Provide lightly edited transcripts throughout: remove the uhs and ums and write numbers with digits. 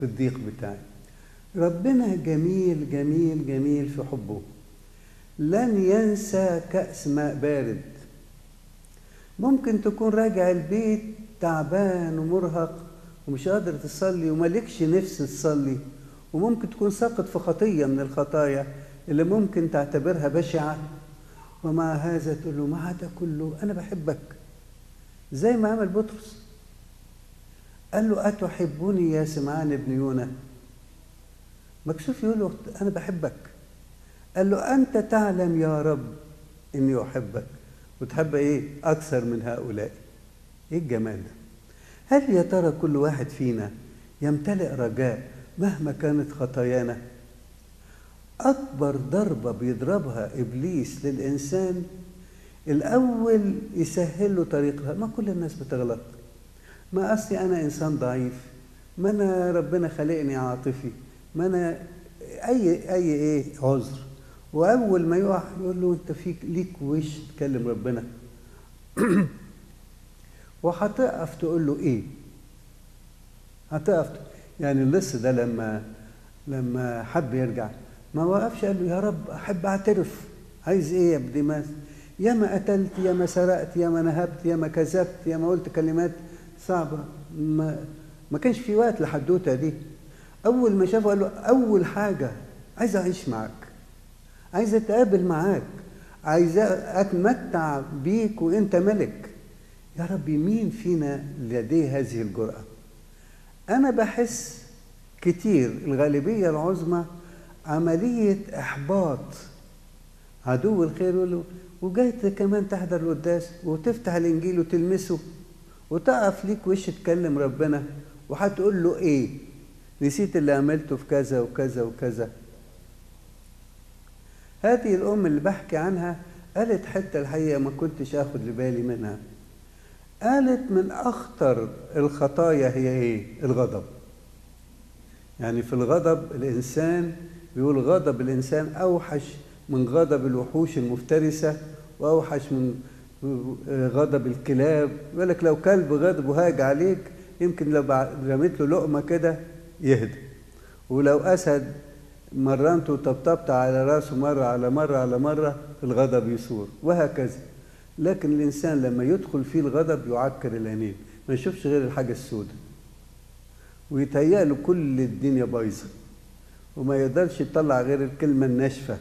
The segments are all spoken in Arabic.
الضيق بتاعي. ربنا جميل جميل جميل في حبه، لن ينسى كأس ماء بارد. ممكن تكون راجع البيت تعبان ومرهق ومش قادر تصلي ومالكش نفس تصلي، وممكن تكون ساقط في خطية من الخطايا اللي ممكن تعتبرها بشعة، ومع هذا تقول له مع ده كله أنا بحبك. زي ما عمل بطرس، قال له أتحبني يا سمعان ابن يونا؟ مكسوف يقول له أنا بحبك. قال له أنت تعلم يا رب إني أحبك، وتحب إيه أكثر من هؤلاء. إيه الجمال ده؟ هل يا ترى كل واحد فينا يمتلئ رجاء مهما كانت خطايانا؟ أكبر ضربة بيضربها إبليس للإنسان الأول يسهل له طريقها. ما كل الناس بتغلط، ما أصلي أنا إنسان ضعيف، ما أنا ربنا خلقني عاطفي، ما أنا أي عذر. وأول ما يقع يقول له أنت ليك وش تكلم ربنا وهتقف تقول له إيه؟ هتقف يعني اللص ده لما حب يرجع ما وقفش قال له يا رب أحب أعترف. عايز إيه يا ابن ديماس؟ يا ما قتلت، يا ما سرقت، يا ما نهبت، يا ما كذبت، يا ما قلت كلمات صعبة. ما كانش في وقت لحدوتة دي. أول ما شافه قال له أول حاجة عايز أعيش معاك، عايز أتقابل معاك، عايز أتمتع بيك وإنت ملك. يا ربي مين فينا لديه هذه الجرأة؟ أنا بحس كتير الغالبية العظمى عملية إحباط. عدو الخير يقول له وجاي كمان تحضر القداس وتفتح الإنجيل وتلمسه وتقف ليك وش تكلم ربنا، وهتقول له إيه؟ نسيت اللي عملته في كذا وكذا وكذا. هذه الأم اللي بحكي عنها قالت حتى الحقيقة ما كنتش أخد لبالي منها. قالت من أخطر الخطايا هي إيه؟ الغضب. يعني في الغضب الإنسان بيقول غضب الإنسان أوحش من غضب الوحوش المفترسة، وأوحش من غضب الكلاب. يقول لك لو كلب غضب وهاج عليك يمكن لو رميت له لقمة كده يهدى، ولو أسد مرنته وطبطبت على راسه مرة على مرة على مرة الغضب يثور، وهكذا. لكن الإنسان لما يدخل فيه الغضب يعكر العينين، ما يشوفش غير الحاجة السوداء ويتهيأ له كل الدنيا بايظة، وما يقدرش يطلع غير الكلمة الناشفة.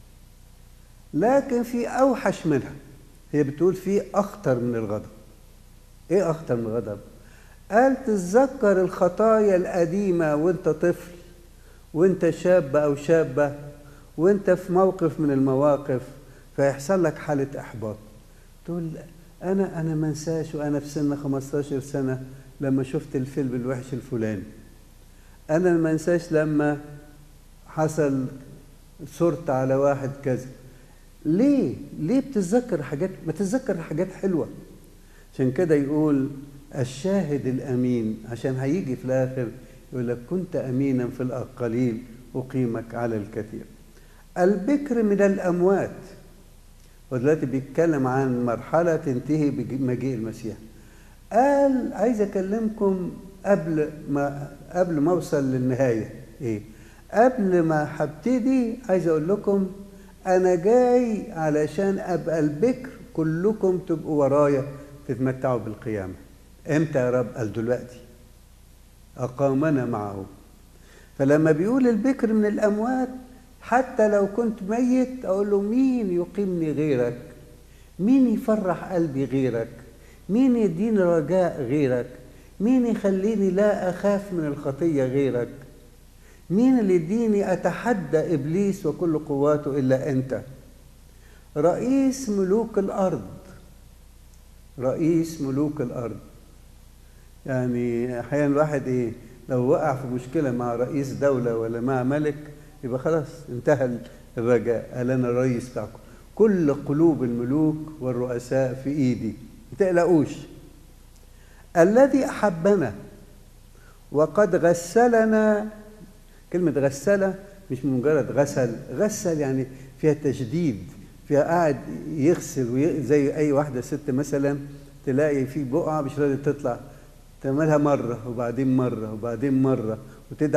لكن في أوحش منها، هي بتقول في أخطر من الغضب. إيه أخطر من الغضب؟ قال تتذكر الخطايا القديمة وانت طفل، وانت شاب أو شابة، وانت في موقف من المواقف فيحصل لك حالة إحباط. تقول أنا ما انساش وأنا في سن 15 سنة لما شفت الفيلم الوحش الفلاني. أنا ما انساش لما حصل صرت على واحد كذا. ليه بتتذكر حاجات؟ ما تتذكر حاجات حلوة. عشان كده يقول الشاهد الأمين، عشان هيجي في الآخر يقول لك كنت أمينا في القليل أقيمك على الكثير. البكر من الأموات، ودلوقتي بيتكلم عن مرحلة تنتهي بمجيء المسيح. قال عايز أكلمكم قبل ما أوصل للنهاية. إيه؟ قبل ما هبتدي عايز أقول لكم أنا جاي علشان أبقى البكر، كلكم تبقوا ورايا تتمتعوا بالقيامة. إمتى يا رب؟ قال دلوقتي أقامنا معه. فلما بيقول البكر من الأموات، حتى لو كنت ميت أقول له مين يقيمني غيرك؟ مين يفرح قلبي غيرك؟ مين يديني رجاء غيرك؟ مين يخليني لا أخاف من الخطية غيرك؟ مين اللي يديني أتحدى إبليس وكل قواته إلا أنت؟ رئيس ملوك الأرض، رئيس ملوك الأرض. يعني أحيانا الواحد لو وقع في مشكلة مع رئيس دولة ولا مع ملك يبقى خلاص انتهى الرجاء. قال أنا الرئيس بتاعكم، كل قلوب الملوك والرؤساء في إيدي، ما تقلقوش. الذي أحبنا وقد غسلنا. كلمة غسلة مش مجرد غسل يعني فيها تجديد، فيها قاعد يغسل زي أي واحدة ست مثلا تلاقي في بقعة مش راضية تطلع، تعملها مرة وبعدين مرة وبعدين مرة وتدعي